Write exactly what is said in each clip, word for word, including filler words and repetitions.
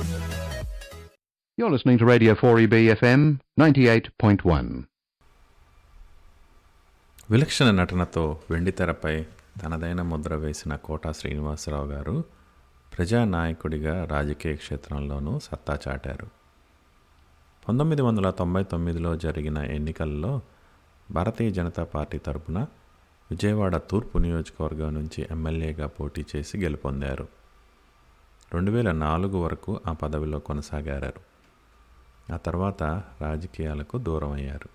You're listening to Radio four E B F M ninety-eight point one. విలక్షణ నటనతో వెండితెరపై తనదైన ముద్ర వేసిన కోటా శ్రీనివాసరావు గారు ప్రజానాయకుడిగా రాజకీయ క్షేత్రంలోనూ సత్తా చాటారు. పంతొమ్మిది వందల తొంభై తొమ్మిదిలో జరిగిన ఎన్నికల్లో భారతీయ జనతా పార్టీ తరపున విజయవాడ తూర్పు నియోజకవర్గం నుంచి ఎమ్మెల్యేగా పోటీ చేసి గెలుపొందారు. రెండు వేల నాలుగు వరకు ఆ పదవిలో కొనసాగారు. ఆ తర్వాత రాజకీయాలకు దూరం అయ్యారు.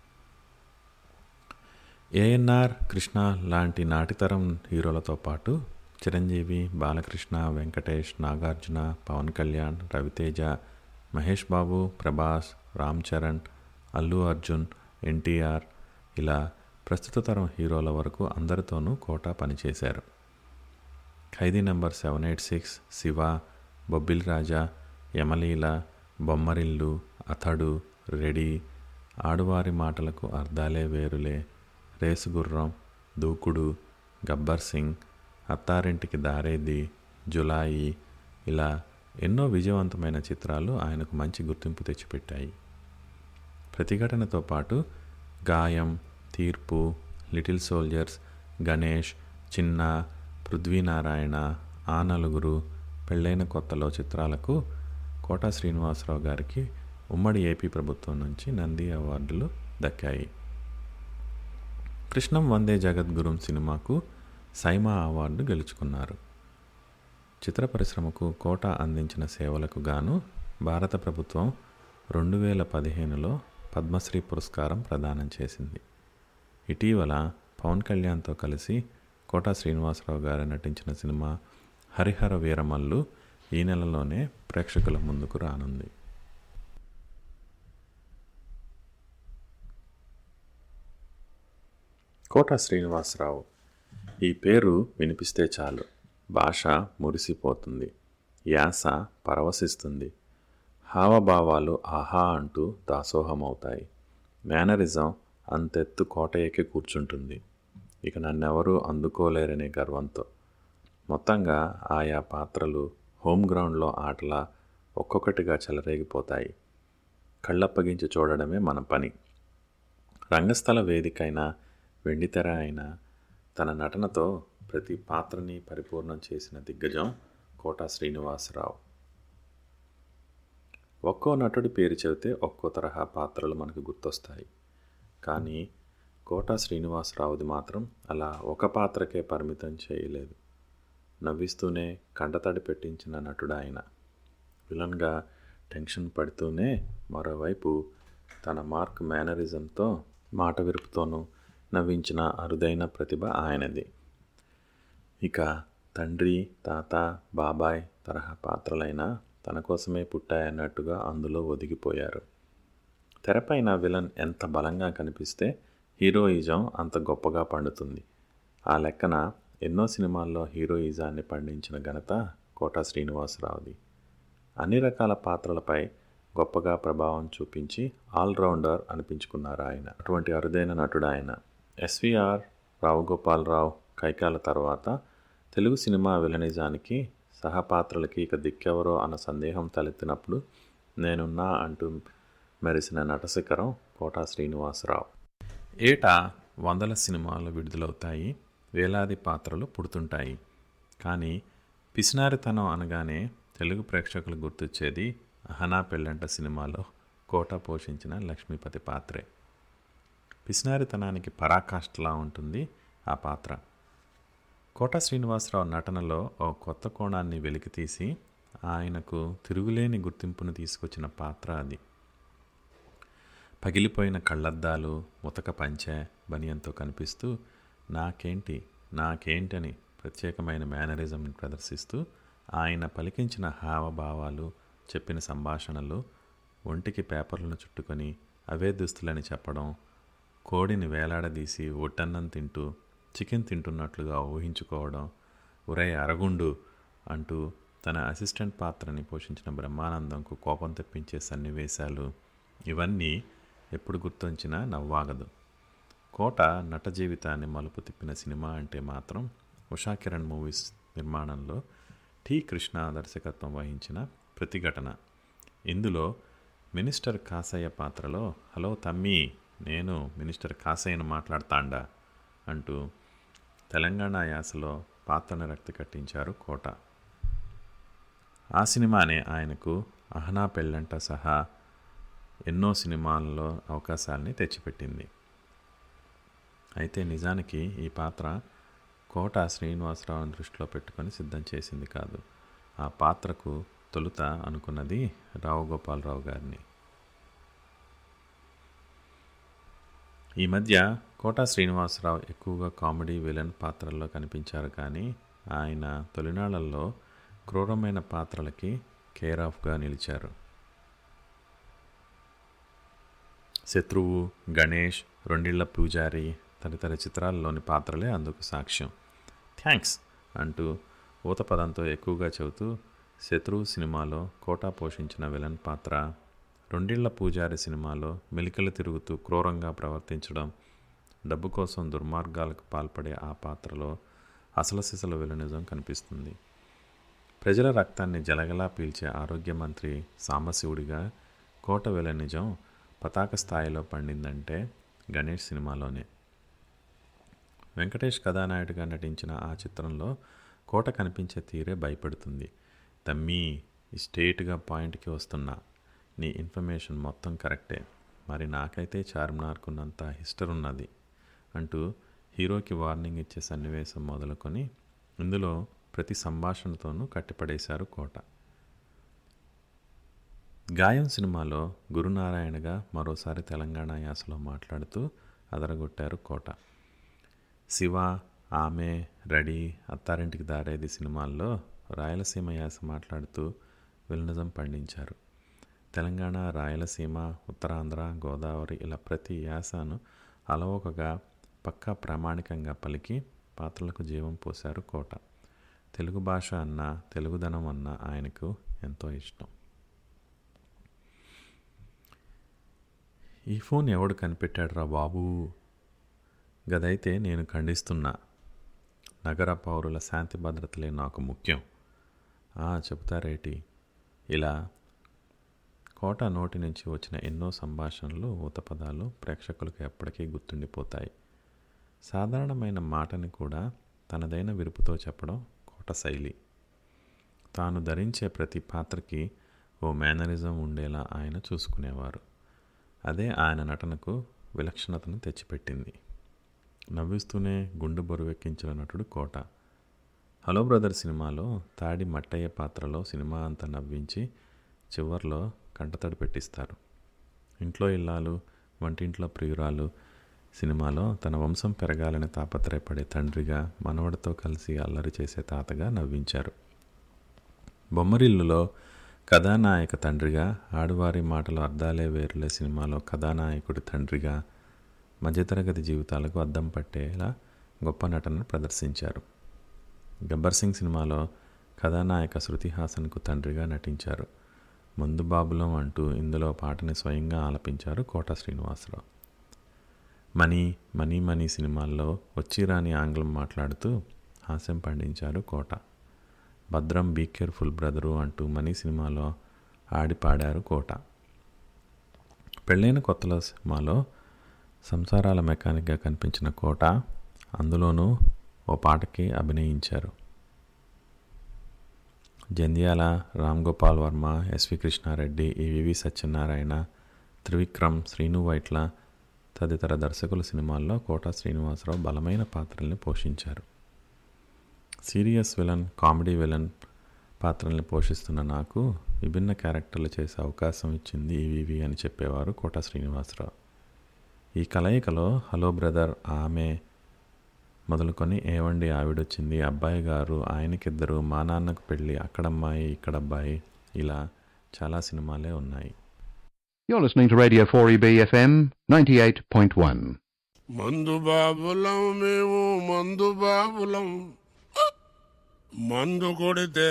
ఏఎన్ఆర్, కృష్ణ లాంటి నాటితరం హీరోలతో పాటు చిరంజీవి, బాలకృష్ణ, వెంకటేష్, నాగార్జున, పవన్ కళ్యాణ్, రవితేజ, మహేష్ బాబు, ప్రభాస్, రామ్ చరణ్, అల్లు అర్జున్, ఎన్టీఆర్ ఇలా ప్రస్తుత తరం హీరోల వరకు అందరితోనూ కోటా పనిచేశారు. ఖైదీ number seven eight six, Shiva, బొబ్బిల్ రాజా, యమలీల, బొమ్మరిల్లు, అతడు, రెడీ, ఆడువారి మాటలకు అర్థాలే వేరులే, రేసుగుర్రం, దూకుడు, గబ్బర్ సింగ్, అత్తారింటికి దారేది, జులాయి ఇలా ఎన్నో విజయవంతమైన చిత్రాలు ఆయనకు మంచి గుర్తింపు తెచ్చిపెట్టాయి. ప్రతిఘటనతో పాటు గాయం, తీర్పు, లిటిల్ సోల్జర్స్, గణేష్, చిన్న, పృథ్వీనారాయణ, ఆ నలుగురు, పెళ్ళైన కొత్తలో చిత్రాలకు కోటా శ్రీనివాసరావు గారికి ఉమ్మడి ఏపీ ప్రభుత్వం నుంచి నంది అవార్డులు దక్కాయి. కృష్ణం వందే జగద్గురుం సినిమాకు సైమా అవార్డు గెలుచుకున్నారు. చిత్ర పరిశ్రమకు కోటా అందించిన సేవలకు గాను భారత ప్రభుత్వం రెండు వేల పదిహేనులో పద్మశ్రీ పురస్కారం ప్రదానం చేసింది. ఇటీవల పవన్ కళ్యాణ్తో కలిసి కోటా శ్రీనివాసరావు గారు నటించిన సినిమా హరిహర వీరమల్లు ఈ నెలలోనే ప్రేక్షకుల ముందుకు రానుంది. కోటా శ్రీనివాసరావు ఈ పేరు వినిపిస్తే చాలు భాష మురిసిపోతుంది, యాస పరవశిస్తుంది, హావభావాలు ఆహా అంటూ దాసోహమవుతాయి. మేనరిజం అంతెత్తు కోట ఎక్కి కూర్చుంటుంది. ఇక నన్నెవరూ అందుకోలేరనే గర్వంతో. మొత్తంగా ఆయా పాత్రలు హోమ్ గ్రౌండ్లో ఆటలా ఒక్కొక్కటిగా చెలరేగిపోతాయి. కళ్ళప్పగించి చూడడమే మన పని. రంగస్థల వేదికైనా వెండితెర అయినా తన నటనతో ప్రతి పాత్రని పరిపూర్ణం చేసిన దిగ్గజం కోటా శ్రీనివాసరావు. ఒక్కో నటుడి పేరు చెబితే ఒక్కో తరహా పాత్రలు మనకు గుర్తొస్తాయి. కానీ కోటా శ్రీనివాసరావుది మాత్రం అలా ఒక పాత్రకే పరిమితం చేయలేదు. నవ్విస్తూనే కంటతడి పెట్టించిన నటుడు ఆయన. విలన్గా టెన్షన్ పడుతూనే మరోవైపు తన మార్క్ మేనరిజంతో మాట విరుపుతోనూ నవ్వించిన అరుదైన ప్రతిభ ఆయనది. ఇక తండ్రి, తాత, బాబాయ్ తరహా పాత్రలైనా తన కోసమే పుట్టాయన్నట్టుగా అందులో ఒదిగిపోయారు. తెరపైన విలన్ ఎంత బలంగా కనిపిస్తే హీరోయిజం అంత గొప్పగా పండుతుంది. ఆ లెక్కన ఎన్నో సినిమాల్లో హీరోయిజాన్ని పండించిన ఘనత కోటా శ్రీనివాసరావుది. అన్ని రకాల పాత్రలపై గొప్పగా ప్రభావం చూపించి ఆల్రౌండర్ అనిపించుకున్నారు ఆయన. అటువంటి అరుదైన నటుడు ఆయన. ఎస్వీఆర్, రావు గోపాలరావు, కైకాల తర్వాత తెలుగు సినిమా విలనిజానికి సహపాత్రలకి ఇక దిక్కెవరో అన్న సందేహం తలెత్తినప్పుడు నేనున్నా అంటూ మెరిసిన నటశిఖరం కోటా శ్రీనివాసరావు. ఏటా వందల సినిమాలు విడుదలవుతాయి, వేలాది పాత్రలు పుడుతుంటాయి. కానీ పిసినారితనం అనగానే తెలుగు ప్రేక్షకులు గుర్తొచ్చేది అహనా పెళ్ళంట సినిమాలో కోటా పోషించిన లక్ష్మీపతి పాత్రే. పిసినారితనానికి పరాకాష్ఠలా ఉంటుంది ఆ పాత్ర. కోటా శ్రీనివాసరావు నటనలో ఓ కొత్త కోణాన్ని వెలికితీసి ఆయనకు తిరుగులేని గుర్తింపును తీసుకొచ్చిన పాత్ర అది. పగిలిపోయిన కళ్ళద్దాలు, ముతక పంచె, బనియంతో కనిపిస్తూ నాకేంటి నాకేంటని ప్రత్యేకమైన మేనరిజంని ప్రదర్శిస్తూ ఆయన పలికించిన హావభావాలు, చెప్పిన సంభాషణలు, ఒంటికి పేపర్లను చుట్టుకొని అవే దుస్తులని చెప్పడం, కోడిని వేలాడదీసి ఒట్టన్నం తింటూ చికెన్ తింటున్నట్లుగా ఊహించుకోవడం, ఒరే అరగుండు అంటూ తన అసిస్టెంట్ పాత్రని పోషించిన బ్రహ్మానందంకు కోపం తెప్పించే సన్నివేశాలు, ఇవన్నీ ఎప్పుడు గుర్తొచ్చినా నవ్వాగదు. కోట నట జీవితాన్ని మలుపు తిప్పిన సినిమా అంటే మాత్రం ఉషా కిరణ్ మూవీస్ నిర్మాణంలో టి కృష్ణ దర్శకత్వం వహించిన ప్రతిఘటన. ఇందులో మినిస్టర్ కాసయ్య పాత్రలో హలో తమ్మీ, నేను మినిస్టర్ కాసయ్యను మాట్లాడతాండా అంటూ తెలంగాణ యాసలో పాత్రను రక్తి కట్టించారు కోట. ఆ సినిమానే ఆయనకు అహనా పెళ్ళంట సహా ఎన్నో సినిమాల్లో అవకాశాలని తెచ్చిపెట్టింది. అయితే నిజానికి ఈ పాత్ర కోట శ్రీనివాసరావుని దృష్టిలో పెట్టుకొని సిద్ధం చేసింది కాదు. ఆ పాత్రకు తొలుత అనుకున్నది రావు గోపాలరావు గారిని. ఈ మధ్య కోట శ్రీనివాసరావు ఎక్కువగా కామెడీ విలన్ పాత్రల్లో కనిపించారు, కానీ ఆయన తొలినాళ్లలో క్రూరమైన పాత్రలకి కేర్ ఆఫ్గా నిలిచారు. శత్రువు, గణేష్, రెండిళ్ల పూజారి తదితర చిత్రాల్లోని పాత్రలే అందుకు సాక్ష్యం. థ్యాంక్స్ అంటూ ఊత పదంతో ఎక్కువగా చెబుతూ శత్రువు సినిమాలో కోట పోషించిన విలన్ పాత్ర, రెండిళ్ల పూజారి సినిమాలో మెలికలు తిరుగుతూ క్రూరంగా ప్రవర్తించడం, డబ్బు కోసం దుర్మార్గాలకు పాల్పడే ఆ పాత్రలో అసలు సిసలు విలనిజం కనిపిస్తుంది. ప్రజల రక్తాన్ని జలగలా పీల్చే ఆరోగ్య మంత్రి సాంబశివుడిగా కోట విలనిజం పతాక స్థాయిలో పండిందంటే గణేష్ సినిమాలోనే. వెంకటేష్ కథానాయుడిగా నటించిన ఆ చిత్రంలో కోట కనిపించే తీరే భయపెడుతుంది. తమ్మీ, స్ట్రేట్గా పాయింట్కి వస్తున్నా, నీ ఇన్ఫర్మేషన్ మొత్తం కరెక్టే, మరి నాకైతే చార్మినార్కున్నంత హిస్టర్ ఉన్నది అంటూ హీరోకి వార్నింగ్ ఇచ్చే సన్నివేశం మొదలుకొని ఇందులో ప్రతి సంభాషణతోనూ కట్టిపడేశారు కోట. గాయం సినిమాలో గురునారాయణగా మరోసారి తెలంగాణ యాసలో మాట్లాడుతూ అదరగొట్టారు కోట. శివ, ఆమె, రెడీ, అత్తారింటికి దారేది సినిమాల్లో రాయలసీమ యాస మాట్లాడుతూ విలనిజం పండించారు. తెలంగాణ, రాయలసీమ, ఉత్తరాంధ్ర, గోదావరి ఇలా ప్రతి యాసను అలవోకగా పక్కా ప్రామాణికంగా పలికి పాత్రలకు జీవం పోశారు కోట. తెలుగు భాష అన్న, తెలుగుదనం అన్న ఆయనకు ఎంతో ఇష్టం. ఈ ఫోన్ ఎవడు కనిపెట్టాడురా బాబూ, గదైతే నేను ఖండిస్తున్నా. నగర పౌరుల శాంతి భద్రతలే నాకు ముఖ్యం. చెబుతారేటి. ఇలా కోట నోటి నుంచి వచ్చిన ఎన్నో సంభాషణలు, ఊతపదాలు ప్రేక్షకులకు ఎప్పటికీ గుర్తుండిపోతాయి. సాధారణమైన మాటని కూడా తనదైన విరుపుతో చెప్పడం కోట శైలి. తాను ధరించే ప్రతి పాత్రకి ఓ మేనరిజం ఉండేలా ఆయన చూసుకునేవారు. అదే ఆయన నటనకు విలక్షణతను తెచ్చిపెట్టింది. నవ్విస్తూనే గుండు బరువెక్కించిన నటుడు కోట. హలో బ్రదర్ సినిమాలో తాడి మట్టయ్య పాత్రలో సినిమా అంతా నవ్వించి చివర్లో కంటతడి పెట్టిస్తారు. ఇంట్లో ఇల్లాలు, వంటింట్లో ప్రియురాలు సినిమాలో తన వంశం పెరగాలని తాపత్రయపడే తండ్రిగా, మనవడితో కలిసి అల్లరి చేసే తాతగా నవ్వించారు. బొమ్మరిల్లులో కథానాయక తండ్రిగా, ఆడువారి మాటలు అర్థాలే వేరులే సినిమాలో కథానాయకుడి తండ్రిగా మధ్యతరగతి జీవితాలకు అద్దం పట్టేలా గొప్ప నటనను ప్రదర్శించారు. గబ్బర్ సింగ్ సినిమాలో కథానాయక శృతి హాసన్కు తండ్రిగా నటించారు. ముందు బాబులం అంటూ ఇందులో పాటని స్వయంగా ఆలపించారు కోట శ్రీనివాసరావు. మనీ మనీ మనీ సినిమాల్లో వచ్చిరాని ఆంగ్లం మాట్లాడుతూ హాస్యం పండించారు కోట. భద్రం, బీ కేర్ఫుల్ బ్రదరు అంటూ మనీ సినిమాలో ఆడి పాడారు కోట. పెళ్ళైన కొత్తలో సినిమాలో సంసారాల మెకానిక్గా కనిపించిన కోట అందులోనూ ఓ పాటకి అభినయించారు. జంధ్యాల, రామ్ గోపాల్ వర్మ, ఎస్వి కృష్ణారెడ్డి, ఈవివి సత్యనారాయణ, త్రివిక్రమ్, శ్రీను వైట్ల తదితర దర్శకుల సినిమాల్లో కోట శ్రీనివాసరావు బలమైన పాత్రల్ని పోషించారు. సీరియస్ విలన్, కామెడీ విలన్ పాత్రల్ని పోషిస్తున్న నాకు విభిన్న క్యారెక్టర్లు చేసే అవకాశం ఇచ్చింది ఈవివి అని చెప్పేవారు కోట శ్రీనివాసరావు. ఈ కలయికలో హలో బ్రదర్, ఆమె మొదలుకొని ఏవండి ఆవిడొచ్చింది, అబ్బాయి గారు, ఆయనకిద్దరు, మా నాన్నకు పెళ్ళి, అక్కడమ్మాయి ఇక్కడబ్బాయి ఇలా చాలా సినిమాలే ఉన్నాయి. You're listening to Radio four E B F M ninety-eight point one. మందు బాబులం మేము మందు బాబులం మందు కొడితే